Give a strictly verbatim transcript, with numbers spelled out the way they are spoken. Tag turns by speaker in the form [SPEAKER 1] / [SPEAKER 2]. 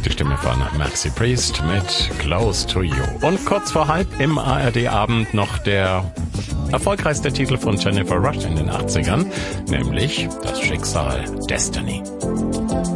[SPEAKER 1] Die Stimme von Maxi Priest mit Close to You. Und kurz vor halb im A R D-Abend noch der erfolgreichste Titel von Jennifer Rush in den achtzigern, nämlich Das Schicksal, Destiny.